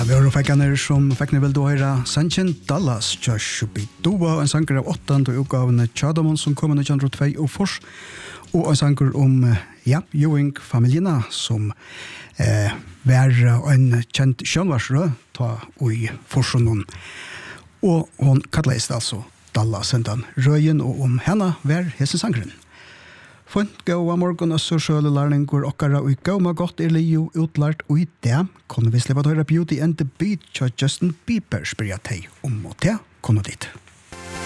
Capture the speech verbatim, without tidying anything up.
vi har fekkaner som fekkner vel då høyre Sanchin Dallas Josh Bidua, en sanger av åttende utgavene Tjadamon som kommer i tjandro tvei og fors, og en sanger om ja, Ewing-familierna som eh, var en kjent sjønvarsrød ta i forsonen. Og hon kalles altså Dallas sendan røyen, og om henne var hese sangeren. Fint gåa morgon og så sjøle lærningur okkara og gåma godt er liu utlært og i det kunne vi slippe at høyre Beauty and the Beat til Justin Bieber spyrja teg om og det kunne dit.